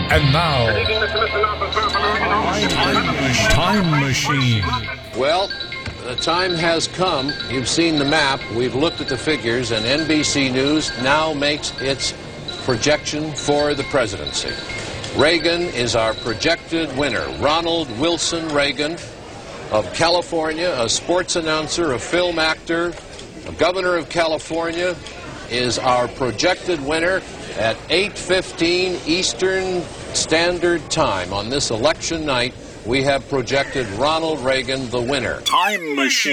And now, Time Machine. Well, the time has come. You've seen the map. We've looked at the figures, and NBC News now makes its projection for the presidency. Reagan is our projected winner. Ronald Wilson Reagan of California, a sports announcer, a film actor, a governor of California, is our projected winner at 8:15 Eastern Standard Time. On this election night, we have projected Ronald Reagan the winner. Time Machine.